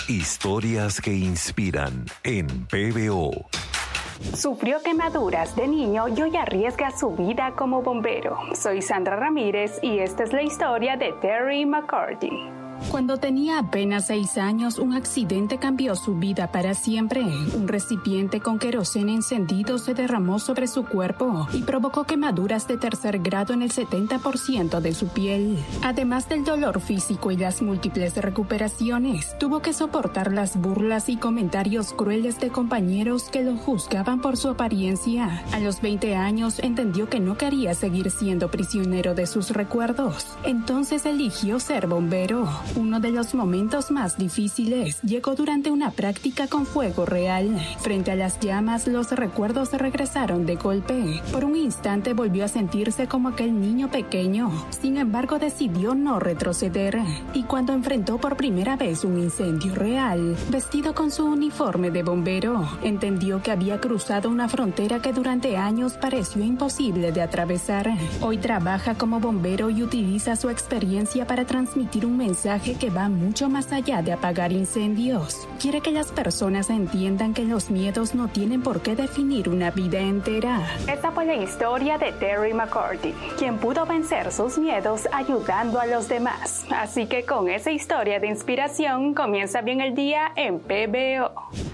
Historias que inspiran en PBO. Sufrió quemaduras de niño y hoy arriesga su vida como bombero. Soy Sandra Ramírez y esta es la historia de Terry McCarty. Cuando tenía apenas 6 años, un accidente cambió su vida para siempre. Un recipiente con queroseno encendido se derramó sobre su cuerpo y provocó quemaduras de tercer grado en el 70% de su piel. Además del dolor físico y las múltiples recuperaciones, tuvo que soportar las burlas y comentarios crueles de compañeros que lo juzgaban por su apariencia. A los 20 años entendió que no quería seguir siendo prisionero de sus recuerdos. Entonces eligió ser bombero. Uno de los momentos más difíciles llegó durante una práctica con fuego real. Frente a las llamas, los recuerdos regresaron de golpe. Por un instante volvió a sentirse como aquel niño pequeño. Sin embargo, decidió no retroceder. Y cuando enfrentó por primera vez un incendio real, vestido con su uniforme de bombero, entendió que había cruzado una frontera que durante años pareció imposible de atravesar. Hoy trabaja como bombero y utiliza su experiencia para transmitir un mensaje que va mucho más allá de apagar incendios. Quiere que las personas entiendan que los miedos no tienen por qué definir una vida entera. Esta fue la historia de Terry McCarty, quien pudo vencer sus miedos ayudando a los demás. Así que con esa historia de inspiración comienza bien el día en PBO.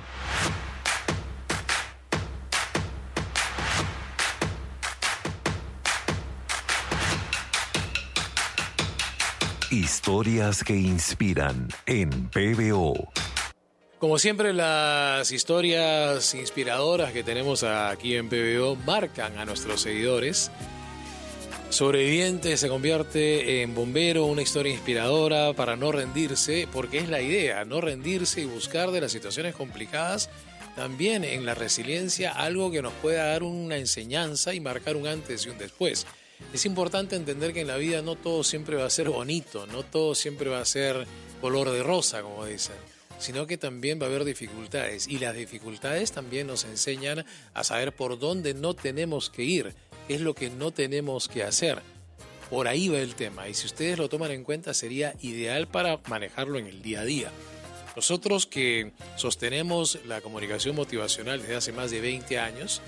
Historias que inspiran en PBO. Como siempre, las historias inspiradoras que tenemos aquí en PBO marcan a nuestros seguidores. Sobreviviente se convierte en bombero, una historia inspiradora para no rendirse, porque es la idea, no rendirse y buscar de las situaciones complicadas, también en la resiliencia, algo que nos pueda dar una enseñanza y marcar un antes y un después. Es importante entender que en la vida no todo siempre va a ser bonito, no todo siempre va a ser color de rosa, como dicen, sino que también va a haber dificultades, y las dificultades también nos enseñan a saber por dónde no tenemos que ir, qué es lo que no tenemos que hacer. Por ahí va el tema, y si ustedes lo toman en cuenta sería ideal para manejarlo en el día a día. Nosotros que sostenemos la comunicación motivacional desde hace más de 20 años,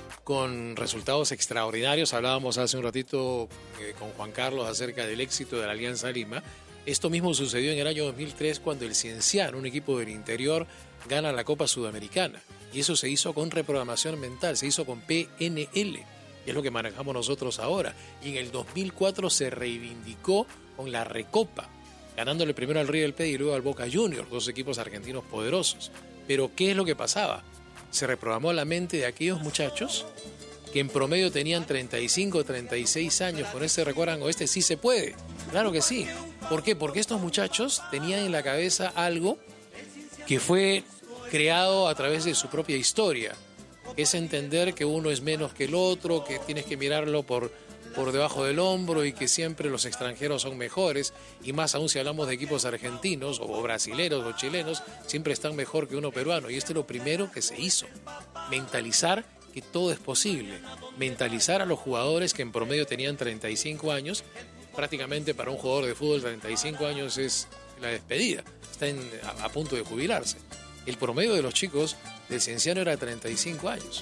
con resultados extraordinarios. Hablábamos hace un ratito con Juan Carlos acerca del éxito de la Alianza Lima. Esto mismo sucedió en el año 2003 cuando el Cienciano, un equipo del interior, gana la Copa Sudamericana. Y eso se hizo con reprogramación mental, se hizo con PNL, y es lo que manejamos nosotros ahora. Y en el 2004 se reivindicó con la Recopa, ganándole primero al River Plate y luego al Boca Juniors, dos equipos argentinos poderosos. Pero ¿qué es lo que pasaba? Se reprogramó la mente de aquellos muchachos que en promedio tenían 35 o 36 años. Con este recuerdan, o este sí se puede. Claro que sí. ¿Por qué? Porque estos muchachos tenían en la cabeza algo que fue creado a través de su propia historia. Es entender que uno es menos que el otro, que tienes que mirarlo por debajo del hombro y que siempre los extranjeros son mejores, y más aún si hablamos de equipos argentinos o brasileros o chilenos, siempre están mejor que uno peruano. Y esto es lo primero que se hizo, mentalizar que todo es posible, mentalizar a los jugadores que en promedio tenían 35 años, prácticamente para un jugador de fútbol 35 años es la despedida, está a punto de jubilarse. El promedio de los chicos del Cienciano era 35 años,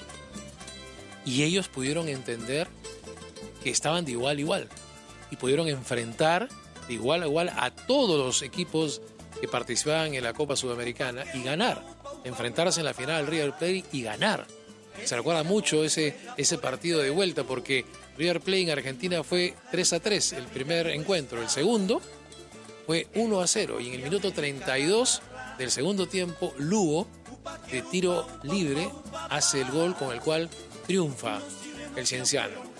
y ellos pudieron entender que estaban de igual a igual y pudieron enfrentar de igual a igual a todos los equipos que participaban en la Copa Sudamericana y ganar, enfrentarse en la final al River Plate y ganar. Se recuerda mucho ese partido de vuelta, porque River Plate en Argentina fue 3-3 el primer encuentro, el segundo fue 1-0, y en el minuto 32 del segundo tiempo Lugo, de tiro libre, hace el gol con el cual triunfa el Cienciano.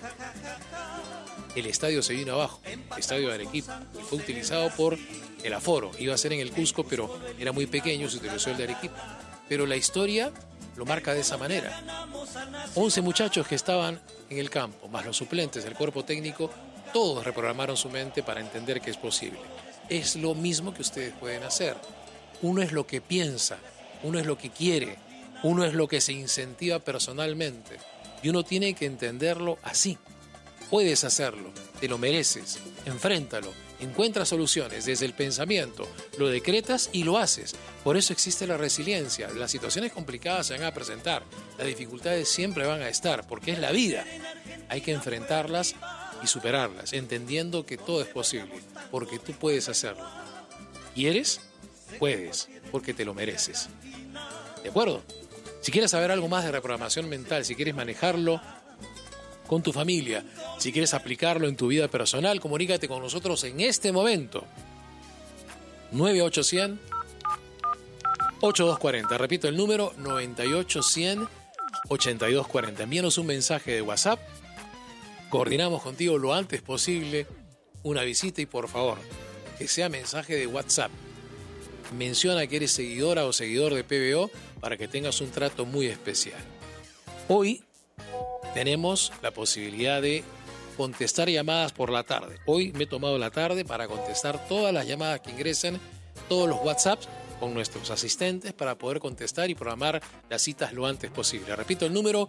El estadio se vino abajo, el estadio de Arequipa, y fue utilizado por el aforo. Iba a ser en el Cusco, pero era muy pequeño, se utilizó el de Arequipa. Pero la historia lo marca de esa manera. 11 muchachos que estaban en el campo, más los suplentes, el cuerpo técnico, todos reprogramaron su mente para entender que es posible. Es lo mismo que ustedes pueden hacer. Uno es lo que piensa, uno es lo que quiere, uno es lo que se incentiva personalmente, y uno tiene que entenderlo así. Puedes hacerlo, te lo mereces, enfréntalo, encuentra soluciones desde el pensamiento, lo decretas y lo haces. Por eso existe la resiliencia. Las situaciones complicadas se van a presentar, las dificultades siempre van a estar, porque es la vida. Hay que enfrentarlas y superarlas, entendiendo que todo es posible, porque tú puedes hacerlo. ¿Quieres? Puedes, porque te lo mereces. ¿De acuerdo? Si quieres saber algo más de reprogramación mental, si quieres manejarlo con tu familia, si quieres aplicarlo en tu vida personal, comunícate con nosotros en este momento. 9800-8240. Repito el número, 9800-8240. Envíanos un mensaje de WhatsApp. Coordinamos contigo lo antes posible una visita y por favor, que sea mensaje de WhatsApp. Menciona que eres seguidora o seguidor de PBO para que tengas un trato muy especial. Hoy tenemos la posibilidad de contestar llamadas por la tarde. Hoy me he tomado la tarde para contestar todas las llamadas que ingresen, todos los WhatsApps con nuestros asistentes para poder contestar y programar las citas lo antes posible. Repito el número,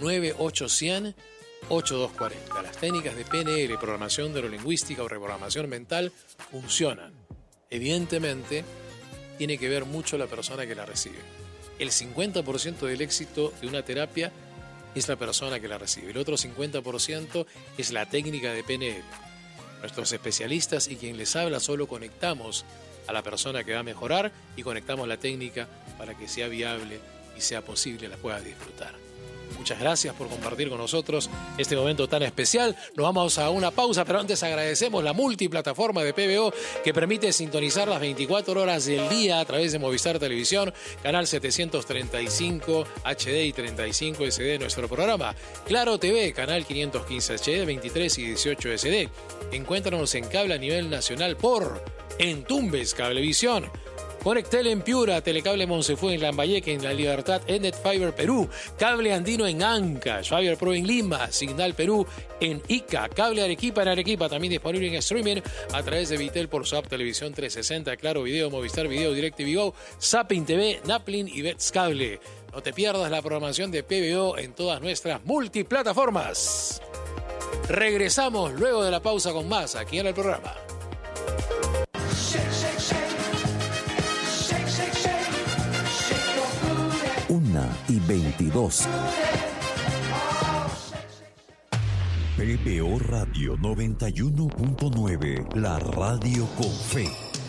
9800-8240. Las técnicas de PNL, programación neurolingüística o reprogramación mental, funcionan. Evidentemente, tiene que ver mucho la persona que la recibe. El 50% del éxito de una terapia es la persona que la recibe. El otro 50% es la técnica de PNL. Nuestros especialistas y quien les habla solo conectamos a la persona que va a mejorar y conectamos la técnica para que sea viable y sea posible, la pueda disfrutar. Muchas gracias por compartir con nosotros este momento tan especial. Nos vamos a una pausa, pero antes agradecemos la multiplataforma de PBO que permite sintonizar las 24 horas del día a través de Movistar Televisión, canal 735 HD y 35 SD nuestro programa. Claro TV, canal 515 HD, 23 y 18 SD. Encuéntranos en cable a nivel nacional por Entumbes Cablevisión. Conectel en Piura, Telecable Monsefué en Lambayeque, en La Libertad, Enet Fiber Perú, Cable Andino en Ancash, Fiber Pro en Lima, Signal Perú en Ica, Cable Arequipa en Arequipa, también disponible en streaming a través de Vitel por su app Televisión 360, Claro Video, Movistar Video, DirecTV Go, Zapping TV, Naplin y Bets Cable. No te pierdas la programación de PBO en todas nuestras multiplataformas. Regresamos luego de la pausa con más aquí en el programa. 1:22. PBO Radio 91.9, la radio con fe.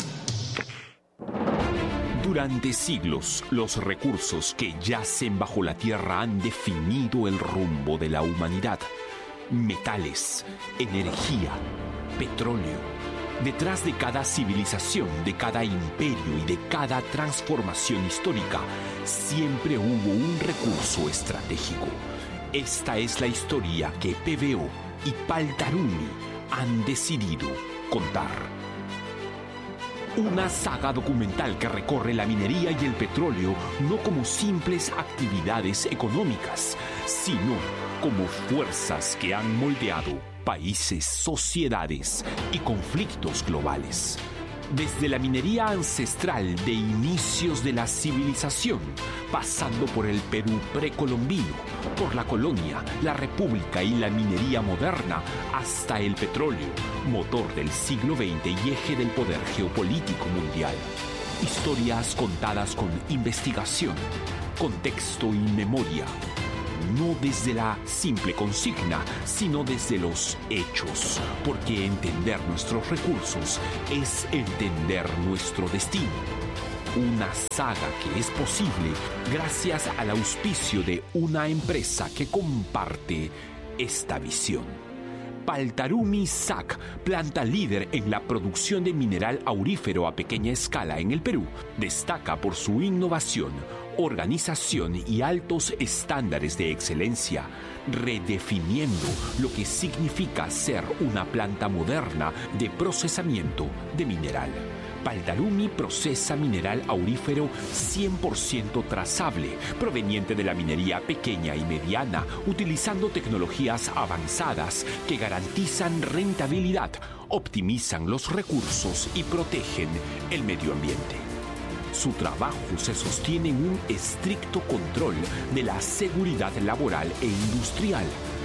Durante siglos, los recursos que yacen bajo la tierra han definido el rumbo de la humanidad. Metales, energía, petróleo. Detrás de cada civilización, de cada imperio y de cada transformación histórica, siempre hubo un recurso estratégico. Esta es la historia que PBO y Paltarumi han decidido contar. Una saga documental que recorre la minería y el petróleo no como simples actividades económicas, sino como fuerzas que han moldeado países, sociedades y conflictos globales. Desde la minería ancestral de inicios de la civilización, pasando por el Perú precolombino, por la colonia, la república y la minería moderna, hasta el petróleo, motor del siglo XX y eje del poder geopolítico mundial. Historias contadas con investigación, contexto y memoria. No desde la simple consigna, sino desde los hechos, porque entender nuestros recursos es entender nuestro destino. Una saga que es posible gracias al auspicio de una empresa que comparte esta visión. Paltarumi SAC, planta líder en la producción de mineral aurífero a pequeña escala en el Perú, destaca por su innovación, organización y altos estándares de excelencia, redefiniendo lo que significa ser una planta moderna de procesamiento de mineral. Paltarumi procesa mineral aurífero 100% trazable, proveniente de la minería pequeña y mediana, utilizando tecnologías avanzadas que garantizan rentabilidad, optimizan los recursos y protegen el medio ambiente. Su trabajo se sostiene en un estricto control de la seguridad laboral e industrial,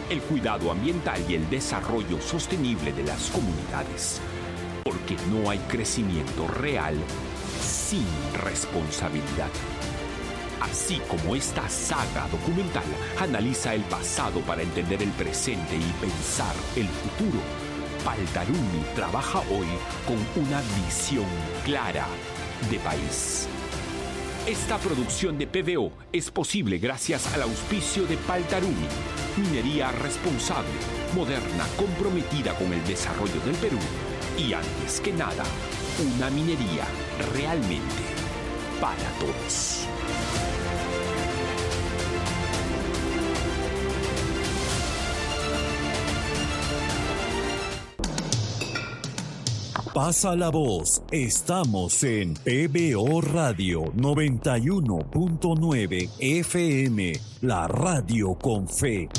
el cuidado ambiental y el desarrollo sostenible de las comunidades. Porque no hay crecimiento real sin responsabilidad. Así como esta saga documental analiza el pasado para entender el presente y pensar el futuro, Paltarumi trabaja hoy con una visión clara de país. Esta producción de PBO es posible gracias al auspicio de Paltarumi, minería responsable, moderna, comprometida con el desarrollo del Perú y, antes que nada, una minería realmente para todos. Pasa la voz, estamos en PBO Radio 91.9 FM, la radio con fe.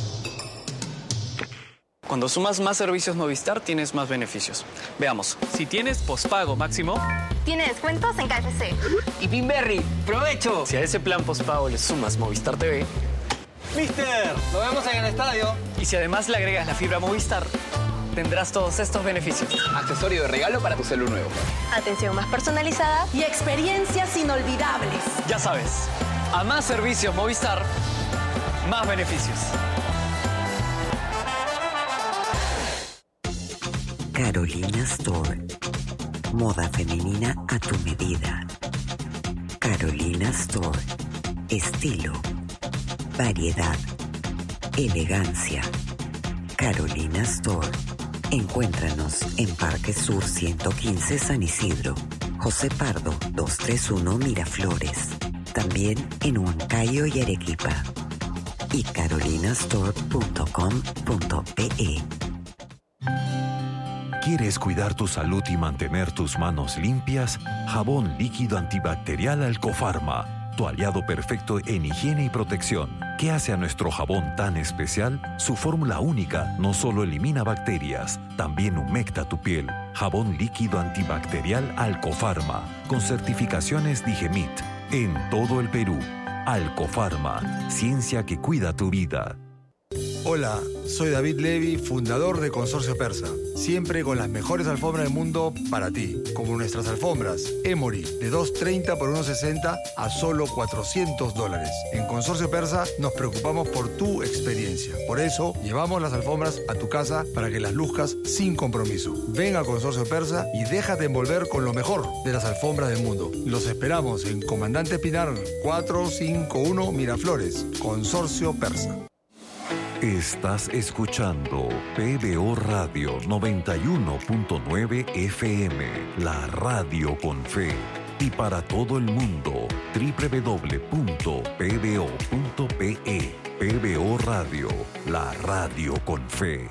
Cuando sumas más servicios Movistar, tienes más beneficios. Veamos, si tienes postpago máximo... Tiene descuentos en KFC. Y Pinberry, ¡provecho! Si a ese plan postpago le sumas Movistar TV... ¡Mister! ¡Nos vemos en el estadio! Y si además le agregas la fibra Movistar, tendrás todos estos beneficios. Accesorio de regalo para tu celular nuevo. Atención más personalizada y experiencias inolvidables. Ya sabes, a más servicios Movistar, más beneficios. Carolina Store. Moda femenina a tu medida. Carolina Store. Estilo. Variedad. Elegancia. Carolina Store. Encuéntranos en Parque Sur 115 San Isidro, José Pardo 231 Miraflores, también en Huancayo y Arequipa, y carolinastore.com.pe. ¿Quieres cuidar tu salud y mantener tus manos limpias? Jabón líquido antibacterial Alcofarma, tu aliado perfecto en higiene y protección. ¿Qué hace a nuestro jabón tan especial? Su fórmula única no solo elimina bacterias, también humecta tu piel. Jabón líquido antibacterial Alcofarma, con certificaciones Digemit, en todo el Perú. Alcofarma, ciencia que cuida tu vida. Hola, soy David Levy, fundador de Consorcio Persa. Siempre con las mejores alfombras del mundo para ti, como nuestras alfombras Emory, de $230 por $160 a solo $400. En Consorcio Persa nos preocupamos por tu experiencia. Por eso, llevamos las alfombras a tu casa para que las luzcas sin compromiso. Ven a Consorcio Persa y déjate envolver con lo mejor de las alfombras del mundo. Los esperamos en Comandante Pinar 451 Miraflores, Consorcio Persa. Estás escuchando PBO Radio 91.9 FM, la radio con fe. Y para todo el mundo, www.pbo.pe. PBO Radio, la radio con fe.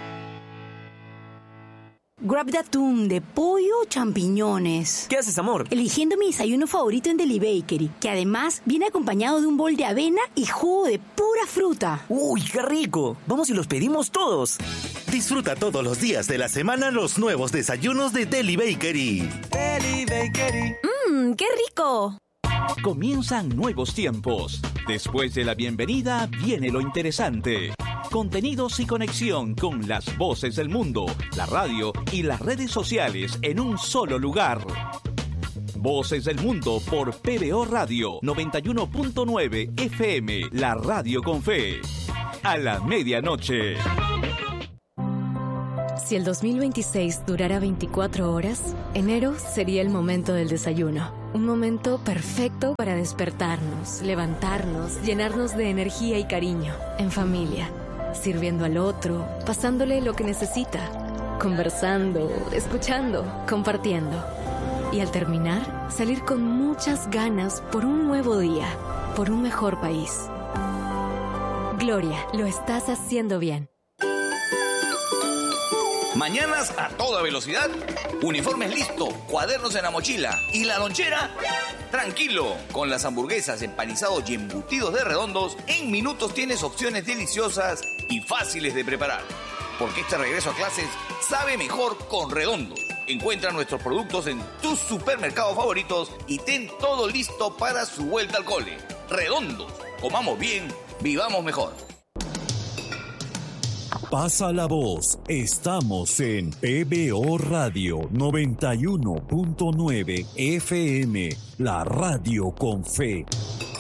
Grab de atún, de pollo o champiñones. ¿Qué haces, amor? Eligiendo mi desayuno favorito en Deli Bakery, que además viene acompañado de un bol de avena y jugo de pura fruta. ¡Uy, qué rico! Vamos y los pedimos todos. Disfruta todos los días de la semana los nuevos desayunos de Deli Bakery. Deli Bakery. ¡Qué rico! Comienzan nuevos tiempos. Después de la bienvenida viene lo interesante. Contenidos y conexión con las voces del mundo, la radio y las redes sociales en un solo lugar. Voces del Mundo por PBO Radio 91.9 FM, la radio con fe. A la medianoche. Si el 2026 durara 24 horas, enero sería el momento del desayuno. Un momento perfecto para despertarnos, levantarnos, llenarnos de energía y cariño, en familia, sirviendo al otro, pasándole lo que necesita, conversando, escuchando, compartiendo. Y al terminar, salir con muchas ganas por un nuevo día, por un mejor país. Gloria, lo estás haciendo bien. Mañanas a toda velocidad, uniformes listo, cuadernos en la mochila y la lonchera. Tranquilo, con las hamburguesas, empanizados y embutidos de Redondos, en minutos tienes opciones deliciosas y fáciles de preparar. Porque este regreso a clases sabe mejor con Redondos. Encuentra nuestros productos en tus supermercados favoritos y ten todo listo para su vuelta al cole. Redondos, comamos bien, vivamos mejor. Pasa la voz. Estamos en PBO Radio 91.9 FM, la radio con fe.